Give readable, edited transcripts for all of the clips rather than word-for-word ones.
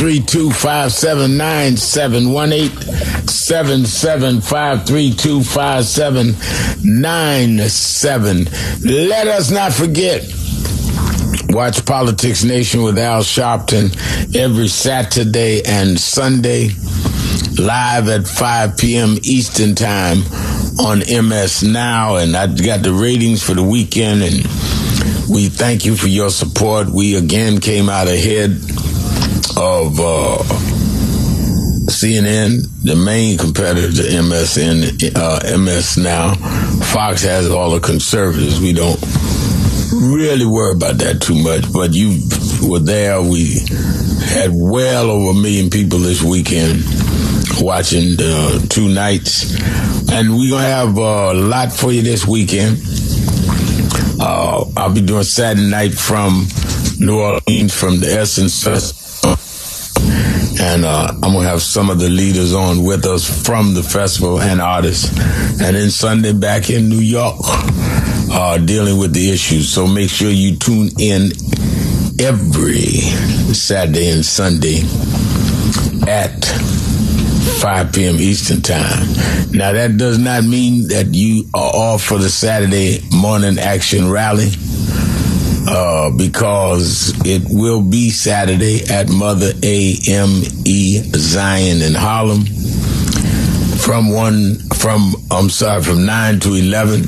532-5797. Let us not forget, watch Politics Nation with Al Sharpton every Saturday and Sunday, live at 5 p.m. Eastern Time on MS Now. And I got the ratings for the weekend, and we thank you for your support. We again came out ahead of CNN, the main competitor to MS Now. Fox has all the conservatives. We don't really worry about that too much, but you were there. We had well over 1 million people this weekend watching 2 nights, and we're going to have a lot for you this weekend. I'll be doing Saturday night from New Orleans, from the Essence Festival. And I'm going to have some of the leaders on with us from the festival and artists. And then Sunday back in New York, dealing with the issues. So make sure you tune in every Saturday and Sunday at 5 p.m. Eastern Time. Now, that does not mean that you are off for the Saturday morning action rally, because it will be Saturday at Mother AME Zion in Harlem from 9 to 11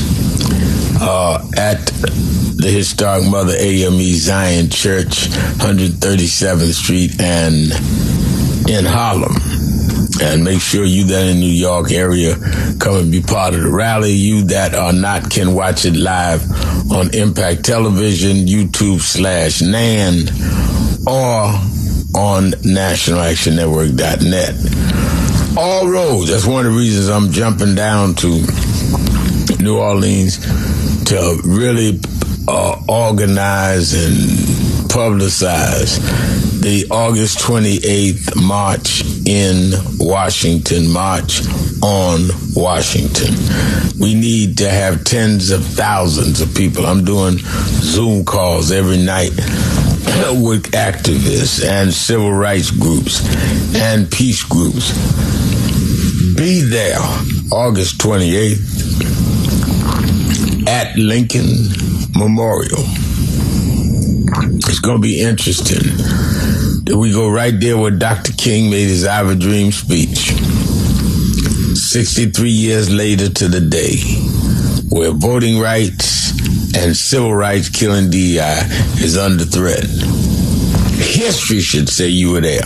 at the historic Mother AME Zion Church, 137th Street and in Harlem. And make sure you that in New York area come and be part of the rally. You that are not can watch it live on Impact Television, YouTube/NAN, or on NationalActionNetwork.net. All roads. That's one of the reasons I'm jumping down to New Orleans to really organize and publicize the August 28th March in Washington, March on Washington. We need to have tens of thousands of people. I'm doing Zoom calls every night with activists and civil rights groups and peace groups. Be there August 28th at Lincoln Memorial. It's going to be interesting. We go right there where Dr. King made his Ivor Dream speech. 63 years later to the day, where voting rights and civil rights killing DEI is under threat. History should say you were there.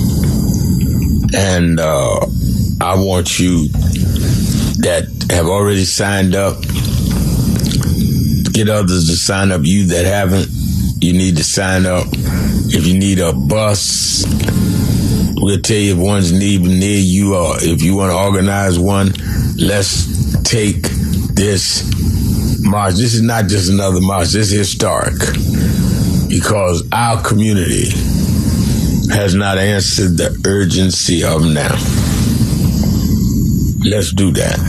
And I want you that have already signed up, get others to sign up. You that haven't, you need to sign up. If you need a bus, we'll tell you if one's near you, or if you want to organize one, let's take this march. This is not just another march. This is historic because our community has not answered the urgency of now. Let's do that.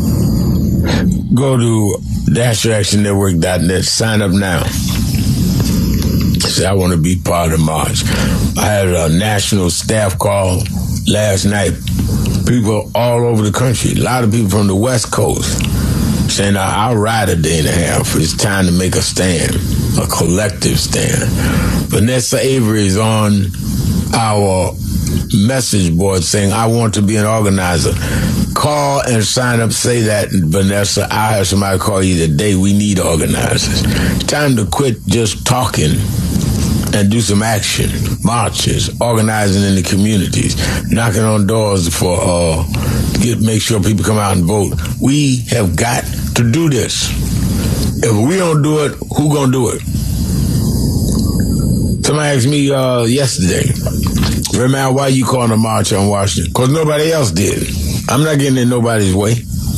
Go to NationalActionNetwork.net. Sign up now. Say, I want to be part of the march. I had a national staff call last night. People all over the country, a lot of people from the West Coast, saying, I'll ride a day and a half. It's time to make a stand, a collective stand. Vanessa Avery is on our message board saying, I want to be an organizer. Call and sign up. Say that, Vanessa. I'll have somebody call you today. We need organizers. It's time to quit just talking and do some action, marches, organizing in the communities, knocking on doors for make sure people come out and vote. We have got to do this. If we don't do it, who gonna do it? Somebody asked me yesterday, Remy, why you calling a march on Washington? Because nobody else did. I'm not getting in nobody's way.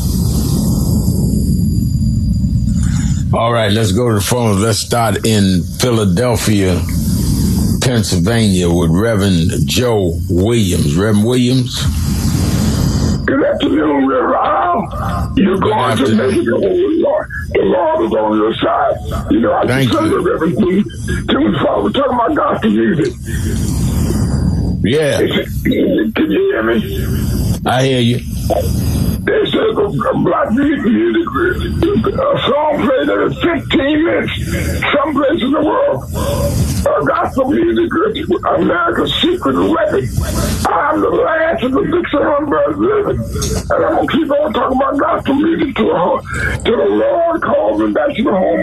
All right, let's go to the phones. Let's start in Philadelphia, Pennsylvania with Reverend Joe Williams. Reverend Williams? Good afternoon, Reverend Al. You're going to make it over with Lord. The Lord is on your side. I just said to Reverend P, can we talk about gospel music? Yeah. Can you hear me? I hear you. They said a black music, a song played every 15 minutes. Some place in the world, gospel music, America's secret weapon. I'm the last of the Dixie Hummingbirds living, and I'm gonna keep on talking about gospel music till the Lord calls me back to the home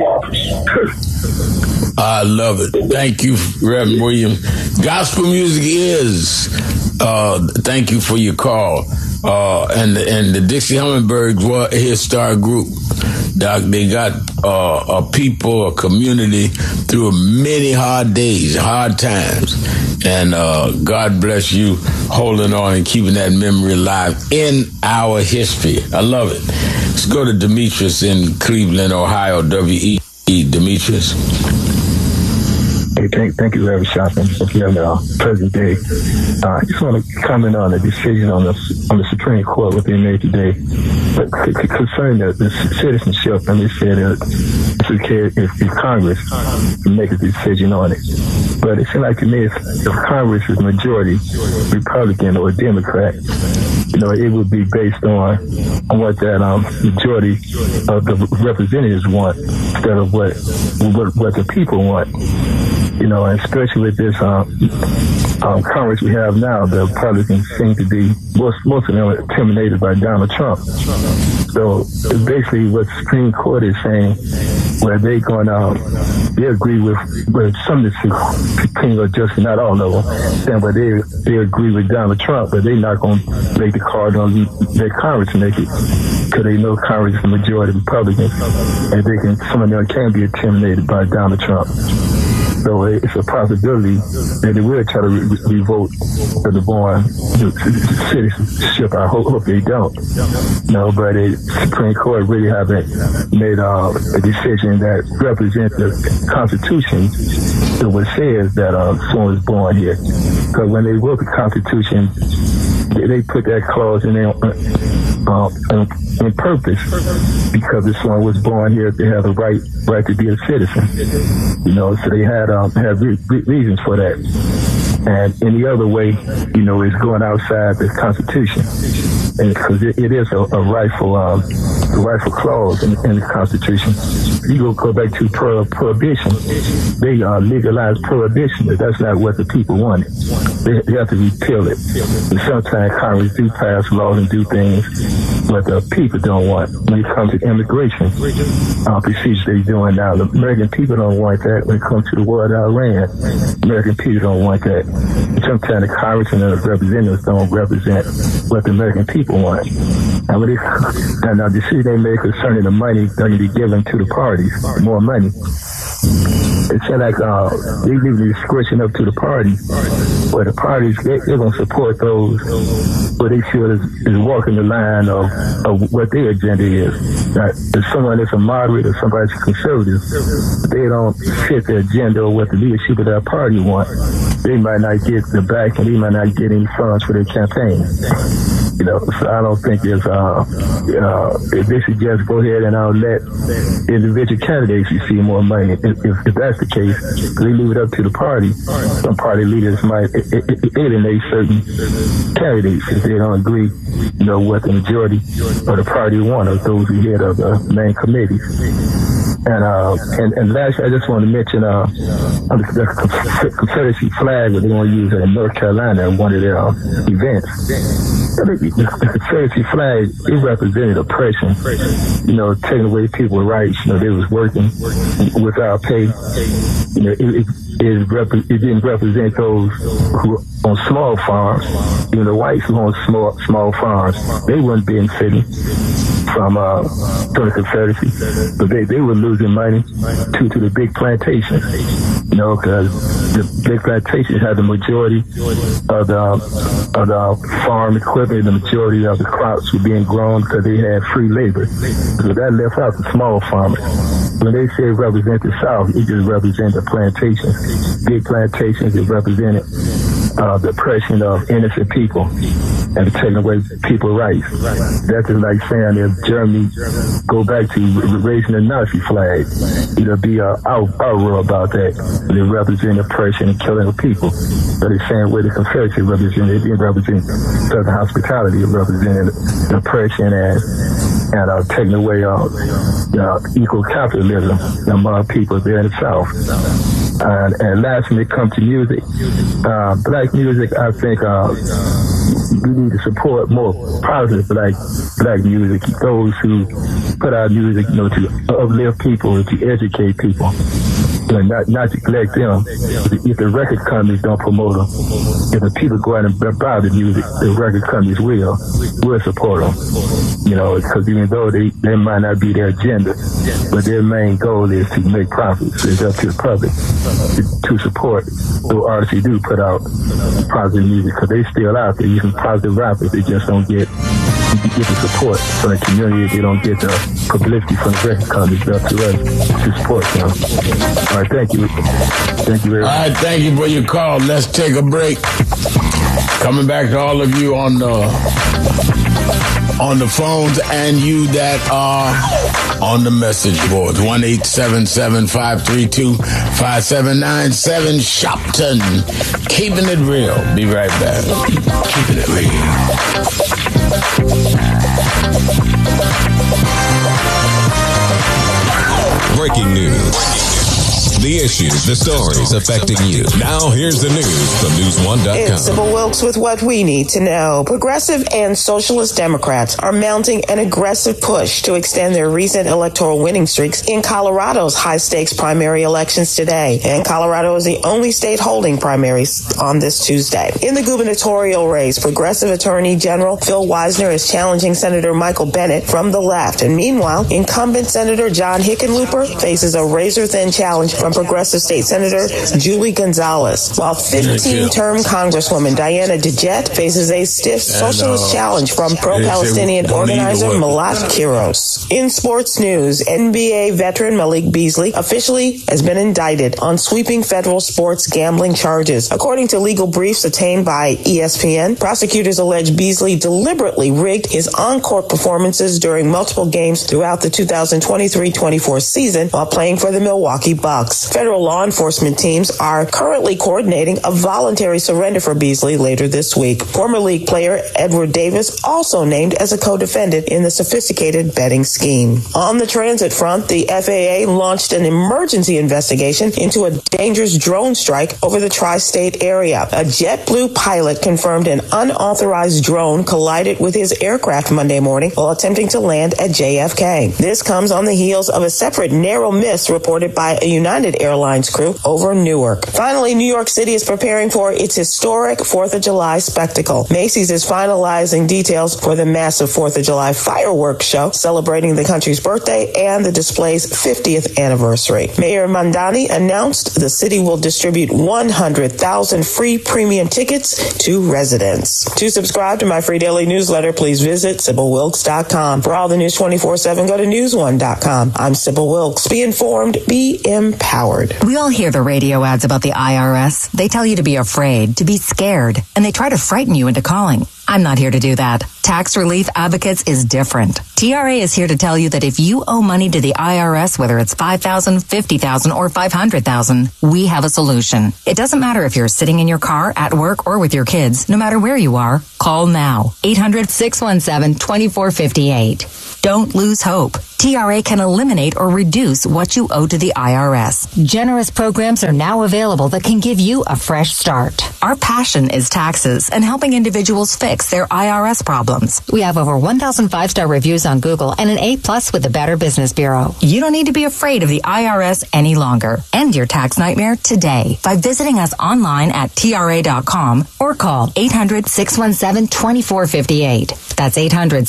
office. I love it. Thank you, Reverend William. Gospel music is. Thank you for your call. And the Dixie Hummingbirds were a historic group. Doc, they got a people, a community through many hard days, hard times. And God bless you holding on and keeping that memory alive in our history. I love it. Let's go to Demetrius in Cleveland, Ohio, WE. Demetrius. Hey, thank you, Reverend Shotton. Hope you have a pleasant day. I just want to comment on the decision on the Supreme Court, what they made today. But concerning the citizenship, and they said it's okay if Congress can make a decision on it. But it seems like to me if Congress is majority Republican or Democrat, it would be based on what that majority of the representatives want instead of what the people want. And especially with this Congress we have now, the Republicans seem to be, most of them are intimidated by Donald Trump. So basically what the Supreme Court is saying, where they agree with some of the Supreme Court justices, not all of them, but they agree with Donald Trump, but they're not going to make the call on let Congress make it, because they know Congress is the majority Republicans, and some of them can be intimidated by Donald Trump. So it's a possibility that they will try to revoke the born citizenship. I hope they don't. But the Supreme Court really haven't made a decision that represents the Constitution that what says that someone was born here. Because when they wrote the Constitution, they put that clause in there on purpose, because if someone was born here, they have the right to be a citizen. So they had reasons for that. And any other way, is going outside the Constitution, and because it is a rightful clause in the Constitution. You go back to prohibition. They legalized prohibition, but that's not what the people wanted. They have to repeal it. And sometimes Congress do pass laws and do things what the people don't want. When it comes to immigration procedures they're doing now, the American people don't want that. When it comes to the war in Iran, American people don't want that. And sometimes the Congress and the representatives don't represent what the American people want. And the decision they make concerning the money going to be given to the parties, more money. It sounds like they leave the discretion up to the parties, where the parties, they're going to support those what they feel is walking the line of what their agenda is. Now, if someone is a moderate or somebody's conservative, they don't fit the agenda or what the leadership of that party want. They might not get the back, and they might not get any funds for their campaign. So I don't think if they should just go ahead and let individual candidates receive more money. If that's the case, they leave it up to the party. Some party leaders might alienate certain candidates if they don't agree, what the majority of the party want, or those who head of the main committees. And lastly, I just want to mention the Confederacy flag that they want to use in North Carolina in one of their events. The Confederacy flag, it represented oppression, taking away people's rights. They was working without pay. It didn't represent those who on small farms. The whites who on small farms, they weren't benefiting from the Confederacy, but they were losing money to the big plantations. Because the big plantations had the majority of the farm equipment, the majority of the crops were being grown because they had free labor. So that left out the small farmers. When they say represent the South, it just represents the plantations. Big plantations, it represented the oppression of innocent people. and taking away people's rights. That's just like saying if Germany go back to raising the Nazi flag, it'll be an outroar about that. They represent oppression and killing of people. But the same way the Confederacy represent Southern hospitality, it represented oppression and taking away equal capitalism among people there in the South. And last, when it comes to music, black music, I think we need to support more positive black music. Those who put out music, to uplift people, to educate people. Not neglect them. If the record companies don't promote them, if the people go out and buy the music, the record companies will support them. Because even though they might not be their agenda, but their main goal is to make profits. It's up to the public to support those artists who do put out positive music, because they still out there using positive rappers. They just don't get the support from the community. They don't get the publicity from the record companies. It's up to us to support them. All right, thank you. Thank you very much. All right, thank you for your call. Let's take a break. Coming back to all of you on the phones and you that are on the message boards. 1-877-532-5797. Shopton. Keeping it real. Be right back. Keeping it real. Breaking news. The issues, the stories affecting you. Now here's the news from News1.com. It's Sybil Wilkes with what we need to know. Progressive and socialist Democrats are mounting an aggressive push to extend their recent electoral winning streaks in Colorado's high-stakes primary elections today. And Colorado is the only state holding primaries on this Tuesday. In the gubernatorial race, Progressive Attorney General Phil Weisner is challenging Senator Michael Bennet from the left. And meanwhile, incumbent Senator John Hickenlooper faces a razor-thin challenge from Progressive State Senator Julie Gonzalez, while 15-term Congresswoman Diana DeJette faces a stiff socialist challenge from pro-Palestinian organizer Malat Kiros. In sports news, NBA veteran Malik Beasley officially has been indicted on sweeping federal sports gambling charges. According to legal briefs obtained by ESPN, prosecutors allege Beasley deliberately rigged his on-court performances during multiple games throughout the 2023-24 season while playing for the Milwaukee Bucks. Federal law enforcement teams are currently coordinating a voluntary surrender for Beasley later this week. Former league player Edward Davis also named as a co-defendant in the sophisticated betting scheme. On the transit front, the FAA launched an emergency investigation into a dangerous drone strike over the tri-state area. A JetBlue pilot confirmed an unauthorized drone collided with his aircraft Monday morning while attempting to land at JFK. This comes on the heels of a separate narrow miss reported by a United Airlines crew over Newark. Finally, New York City is preparing for its historic 4th of July spectacle. Macy's is finalizing details for the massive 4th of July fireworks show celebrating the country's birthday and the display's 50th anniversary. Mayor Mamdani announced the city will distribute 100,000 free premium tickets to residents. To subscribe to my free daily newsletter, please visit SybilWilkes.com. For all the news 24/7, go to News1.com. I'm Sybil Wilkes. Be informed, be empowered. We all hear the radio ads about the IRS. They tell you to be afraid, to be scared, and they try to frighten you into calling. I'm not here to do that. Tax Relief Advocates is different. TRA is here to tell you that if you owe money to the IRS, whether it's $5,000, $50,000, or $500,000, we have a solution. It doesn't matter if you're sitting in your car, at work, or with your kids. No matter where you are, call now. 800-617-2458. Don't lose hope. TRA can eliminate or reduce what you owe to the IRS. Generous programs are now available that can give you a fresh start. Our passion is taxes and helping individuals fix their IRS problems. We have over 1,000 5-star reviews on Google and an A+ with the Better Business Bureau. You don't need to be afraid of the IRS any longer. End your tax nightmare today by visiting us online at TRA.com or call 800-617-2458. That's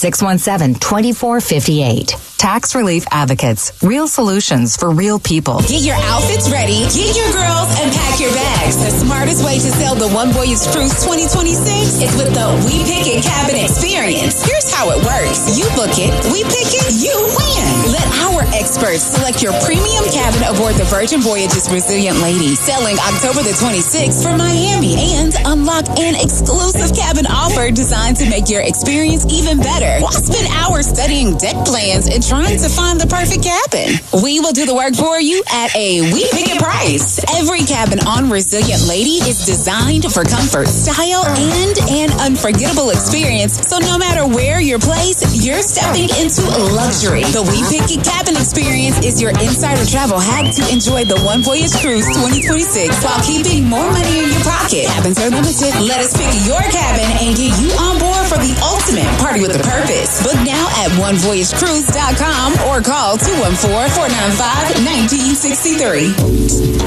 800-617-2458. Tax Relief Advocates. Real solutions for real people. Get your outfits ready, get your girls, and pack your bags. X. The smartest way to sail the One Voyage Cruise 2026 is with the We Pick It cabin experience. Here's how it works. You book it, we pick it, you win. Let our experts select your premium cabin aboard the Virgin Voyages Resilient Lady, sailing October the 26th for Miami, and unlock an exclusive cabin offer designed to make your experience even better. Why spend hours studying deck plans and trying to find the perfect cabin? We will do the work for you at a We Pick It price. Every cabin on Resilient Lady is designed for comfort, style, and an unforgettable experience. So no matter where you're placed, you're stepping into luxury. The We Pick It cabin experience is your insider travel hack to enjoy the One Voyage Cruise 2026 while keeping more money in your pocket. Cabins are limited. Let us pick your cabin and get you on board for the ultimate party with a purpose. Book now at onevoyagecruise.com or call 214-495-1963.